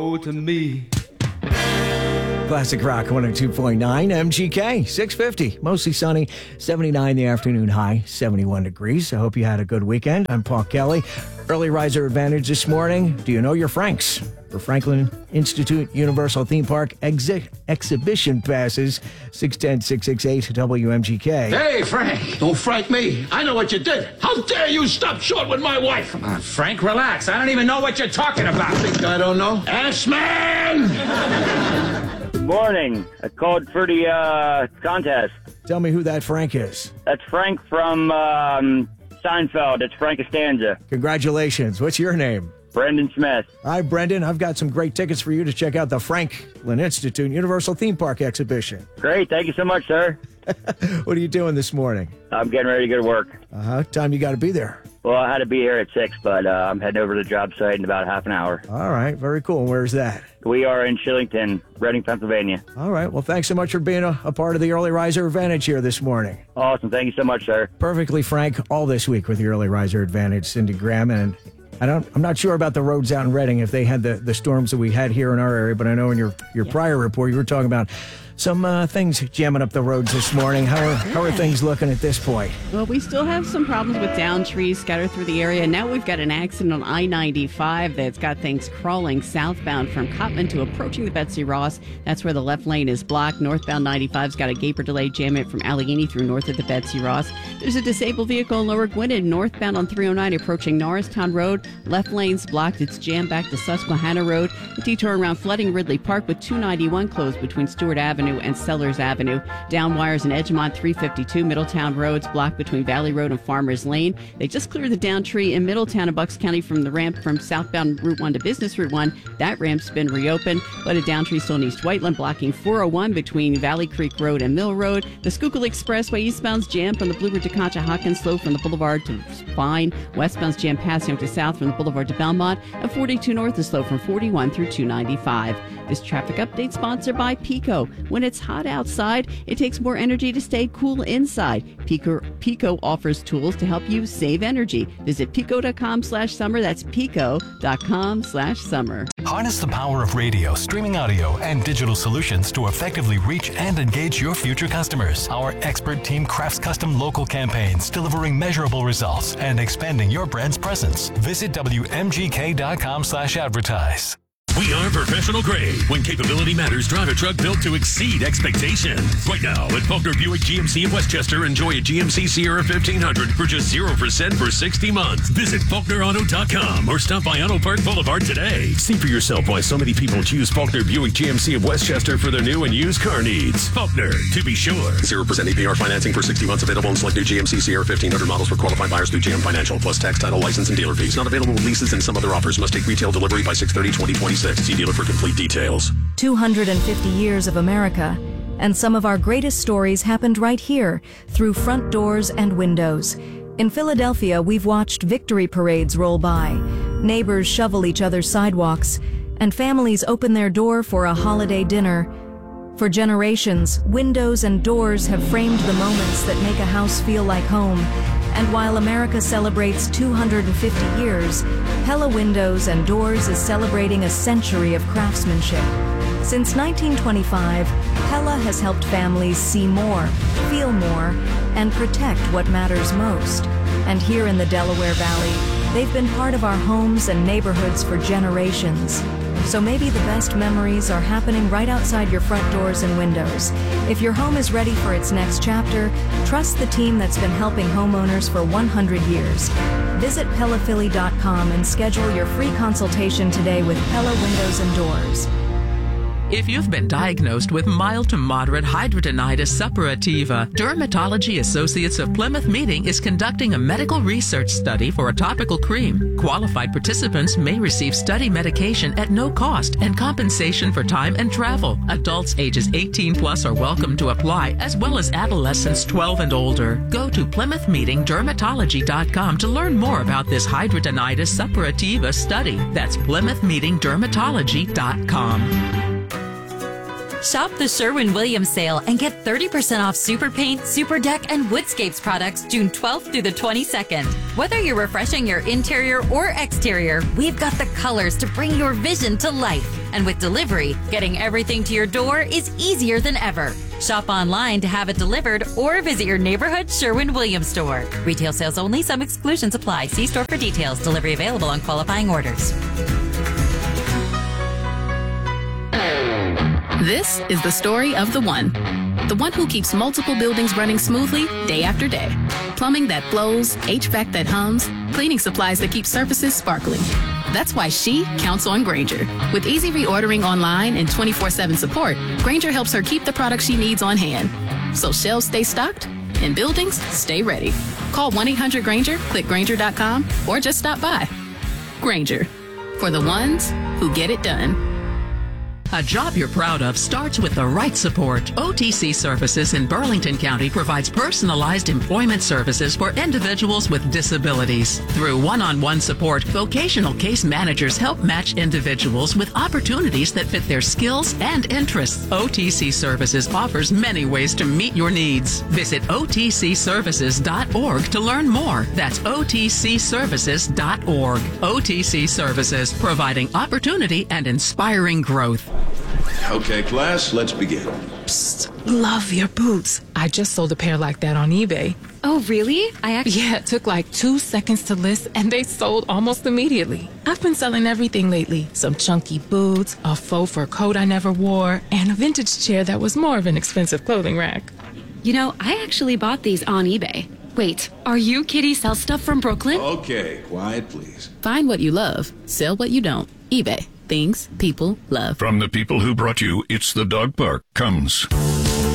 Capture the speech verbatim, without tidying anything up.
Oh, to me. Classic Rock one oh two point nine, M G K, six fifty. Mostly sunny, seventy-nine the afternoon high, seventy-one degrees. I hope you had a good weekend. I'm Paul Kelly. Early riser advantage this morning. Do you know your Franks? For Franklin Institute Universal Theme Park exi- exhibition passes, six one zero, six six eight, W M G K. Hey, Frank, don't frank me. I know what you did. How dare you stop short with my wife? Come on, Frank, relax. I don't even know what you're talking about. Think I don't know? Ass-man! Good morning. I called for the uh, contest. Tell me who that Frank is. That's Frank from um, Seinfeld. It's Frank Costanza. Congratulations. What's your name? Brendan Smith. Hi, Brendan. I've got some great tickets for you to check out the Franklin Institute Universal Theme Park exhibition. Great. Thank you so much, sir. What are you doing this morning? I'm getting ready to go to work. Uh-huh. Time you got to be there? Well, I had to be here at six, but uh, I'm heading over to the job site in about half an hour. All right. Very cool. Where's that? We are in Shillington, Reading, Pennsylvania. All right. Well, thanks so much for being a, a part of the Early Riser Advantage here this morning. Awesome. Thank you so much, sir. Perfectly frank all this week with the Early Riser Advantage, Cindy Graham. And I don't, I'm not sure about the roads out in Reading if they had the, the storms that we had here in our area, but I know in your, your yeah. prior report you were talking about some uh, things jamming up the roads this morning. How are, how are things looking at this point? Well, we still have some problems with down trees scattered through the area. Now we've got an accident on I ninety-five that's got things crawling southbound from Cotman to approaching the Betsy Ross. That's where the left lane is blocked. Northbound ninety-five's got a gaper delay jamming it from Allegheny through north of the Betsy Ross. There's a disabled vehicle in Lower Gwinnett, northbound on three oh nine approaching Norristown Road. Left lane's blocked. It's jammed back to Susquehanna Road. A detour around flooding Ridley Park with two ninety-one closed between Stewart Avenue and Sellers Avenue. Down wires in Edgemont three fifty-two. Middletown Road's blocked between Valley Road and Farmers Lane. They just cleared the down tree in Middletown and Bucks County from the ramp from southbound Route one to Business Route one. That ramp's been reopened, but a down tree still in East Whiteland blocking four oh one between Valley Creek Road and Mill Road. The Schuylkill Expressway eastbound's jammed from the Blue Ridge to Concha-Hawkins, slow from the Boulevard to Vine. Westbound's jammed past Young to South from the Boulevard to Belmont. And forty-two North is slow from forty-one through two ninety-five. This traffic update sponsored by Pico. When it's hot outside, it takes more energy to stay cool inside. Pico, Pico offers tools to help you save energy. Visit pico.com slash summer. That's pico.com slash summer. Harness the power of radio, streaming audio, and digital solutions to effectively reach and engage your future customers. Our expert team crafts custom local campaigns, delivering measurable results and expanding your brand's presence. Visit W M G K dot com slash advertise. We are professional grade. When capability matters, drive a truck built to exceed expectations. Right now, at Faulkner Buick G M C in Westchester, enjoy a G M C Sierra fifteen hundred for just zero percent for sixty months. Visit Faulkner Auto dot com or stop by Auto Park Boulevard today. See for yourself why so many people choose Faulkner Buick G M C of Westchester for their new and used car needs. Faulkner, to be sure. zero percent A P R financing for sixty months available on select new G M C Sierra fifteen hundred models for qualified buyers through G M Financial, plus tax, title, license, and dealer fees. Not available with leases and some other offers. Must take retail delivery by six thirty twenty twenty-six. See dealer for complete details. two hundred fifty years of America, and some of our greatest stories happened right here, through front doors and windows. In Philadelphia, we've watched victory parades roll by, neighbors shovel each other's sidewalks, and families open their door for a holiday dinner. For generations, windows and doors have framed the moments that make a house feel like home. And while America celebrates two hundred fifty years, Pella Windows and Doors is celebrating a century of craftsmanship. Since nineteen twenty-five, Pella has helped families see more, feel more, and protect what matters most. And here in the Delaware Valley, they've been part of our homes and neighborhoods for generations. So maybe the best memories are happening right outside your front doors and windows. If your home is ready for its next chapter, trust the team that's been helping homeowners for one hundred years. Visit Pella Philly dot com and schedule your free consultation today with Pella Windows and Doors. If you've been diagnosed with mild to moderate hidradenitis suppurativa, Dermatology Associates of Plymouth Meeting is conducting a medical research study for a topical cream. Qualified participants may receive study medication at no cost and compensation for time and travel. Adults ages eighteen plus are welcome to apply, as well as adolescents twelve and older. Go to plymouth meeting dermatology dot com to learn more about this hidradenitis suppurativa study. That's plymouth meeting dermatology dot com. Shop the Sherwin-Williams sale and get thirty percent off Super Paint, Super Deck, and Woodscapes products June twelfth through the twenty-second. Whether you're refreshing your interior or exterior, we've got the colors to bring your vision to life. And with delivery, getting everything to your door is easier than ever. Shop online to have it delivered or visit your neighborhood Sherwin-Williams store. Retail sales only. Some exclusions apply. See store for details. Delivery available on qualifying orders. This is the story of the one. The one who keeps multiple buildings running smoothly day after day. Plumbing that flows, H V A C that hums, cleaning supplies that keep surfaces sparkling. That's why she counts on Grainger. With easy reordering online and twenty-four seven support, Grainger helps her keep the products she needs on hand. So shelves stay stocked and buildings stay ready. Call one eight hundred Grainger, click Grainger dot com, or just stop by. Grainger, for the ones who get it done. A job you're proud of starts with the right support. O T C Services in Burlington County provides personalized employment services for individuals with disabilities. Through one-on-one support, vocational case managers help match individuals with opportunities that fit their skills and interests. O T C Services offers many ways to meet your needs. Visit O T C services dot org to learn more. That's O T C services dot org. O T C Services, providing opportunity and inspiring growth. Okay, class, let's begin. Psst, love your boots. I just sold a pair like that on eBay. Oh, really? I actually... Yeah, it took like two seconds to list, and they sold almost immediately. I've been selling everything lately. Some chunky boots, a faux fur coat I never wore, and a vintage chair that was more of an expensive clothing rack. You know, I actually bought these on eBay. Wait, are you Kitty Sell Stuff from Brooklyn? Okay, quiet, please. Find what you love, sell what you don't. eBay. Things people love. From the people who brought you It's the Dog Park comes